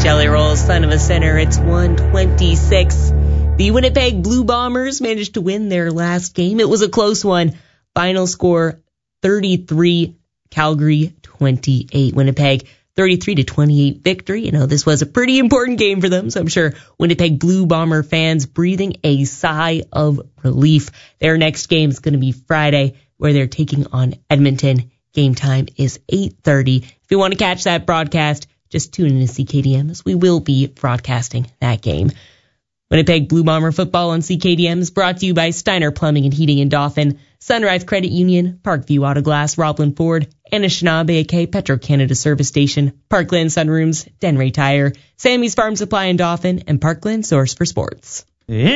Jelly Rolls, son of a sinner. It's 126. The Winnipeg Blue Bombers managed to win their last game. It was a close one. Final score 33, Calgary 28. Winnipeg 33-28 victory. You know, this was a pretty important game for them, so I'm sure Winnipeg Blue Bomber fans breathing a sigh of relief. Their next game is going to be Friday, where they're taking on Edmonton. Game time is 8:30. If you want to catch that broadcast, just tune in to CKDM, as we will be broadcasting that game. Winnipeg Blue Bomber football on CKDM is brought to you by Steiner Plumbing and Heating in Dauphin, Sunrise Credit Union, Parkview Auto Glass, Roblin Ford, Anishinaabe AK, Petro-Canada Service Station, Parkland Sunrooms, Denray Tire, Sammy's Farm Supply in Dauphin, and Parkland Source for Sports.